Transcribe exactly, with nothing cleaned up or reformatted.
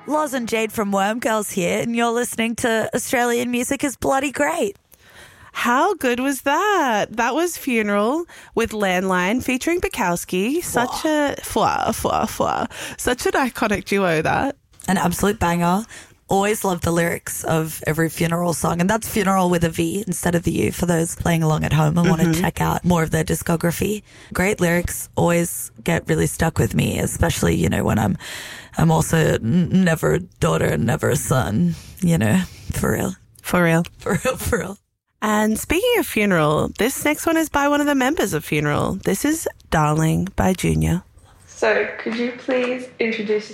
Loz and Jade from Worm Girls here, and you're listening to Australian Music is Bloody Great. How good was that? That was Funeral with Landline featuring Bukowski. Such a fwa, fwa, fwa. Such an iconic duo, that. An absolute banger. Always love the lyrics of every Funeral song, and that's Funeral with a V instead of the U for those playing along at home and mm-hmm. want to check out more of their discography. Great lyrics always get really stuck with me, especially, you know, when I'm I'm also n- never a daughter and never a son, you know, for real. For real. For real, for real. And speaking of Funeral, this next one is by one of the members of Funeral. This is Darling by Junior. So could you please introduce